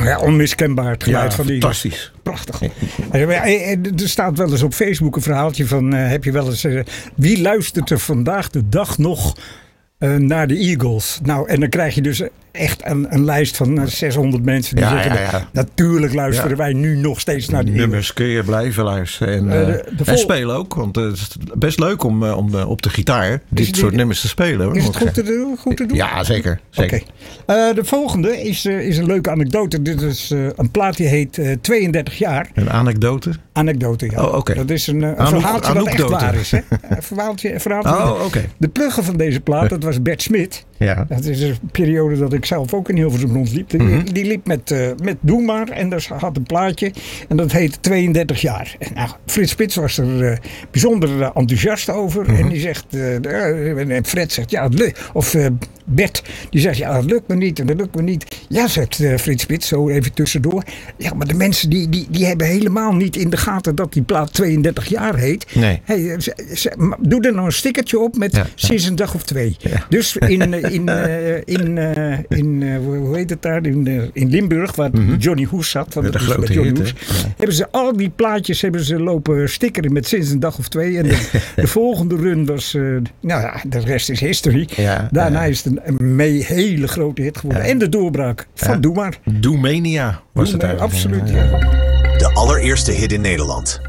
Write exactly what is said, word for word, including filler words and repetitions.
ja, onmiskenbaar het geluid Ja, van die. fantastisch. Prachtig. Er staat wel eens op Facebook een verhaaltje van, uh, heb je wel eens, uh, wie luistert er vandaag de dag nog uh, naar de Eagles? Nou, en dan krijg je dus echt een, een lijst van uh, zeshonderd mensen die Ja, zeggen, ja, ja. natuurlijk luisteren Ja. wij nu nog steeds naar de Eagles. Nummers kun je blijven luisteren. En, Uh, uh, de- de vol- en spelen ook. Want het is best leuk om, uh, om uh, op de gitaar dit het- soort nummers te spelen. Hoor, Is moet het ik goed te, doen, goed te doen? zeggen. Ja, zeker. zeker. Oké. Uh, de volgende is, uh, is een leuke anekdote. Dit is uh, een plaat die heet uh, tweeëndertig jaar. Een anekdote? Anekdote, ja. Oh, oké. Dat is een, uh, een Anouk- verhaaltje wat echt Anoekdote. waar is. Hè? Een verhaaltje, een verhaaltje Oh, wat- oké. De plugger van deze plaat, dat was Bert Smit. Ja. Dat is een periode dat ik zelf ook in Hilversum rondliep. Die, Mhm. die liep met, uh, met Doe Maar. En daar had een plaatje. En dat heette tweeëndertig jaar. En, nou, Frits Spits was er uh, bijzonder uh, enthousiast over. Mhm. En die zegt... Uh, uh, en Fred zegt... Ja, het lukt. Of uh, Bert. Die zegt... Ja, dat lukt me niet. En dat lukt me niet. Ja, zegt uh, Frits Spits. Zo even tussendoor. Ja, maar de mensen die, die, die hebben helemaal niet in de gaten... dat die plaat tweeëndertig jaar heet. Nee. Hey, ze, ze, maar doe er nou een stickertje op met Ja, ja. sinds een dag of twee. Ja. Dus in, uh, in, uh, in, uh, in uh, hoe heet het daar? In, uh, in Limburg, waar Mhm. Johnny Hoes zat. Want Met dat de is grote met Johnny hit, Hoes. hè? Ja. Hebben ze al die plaatjes hebben ze lopen stickeren met sinds een dag of twee. En de, de volgende run was, uh, nou ja, de rest is history. Ja, Daarna ja. is het een, een mee, hele grote hit geworden. Ja. En de doorbraak van Ja. Doe Maar. Doemania was Doe het Maar, eigenlijk. absoluut, Ja. ja. De allereerste hit in Nederland.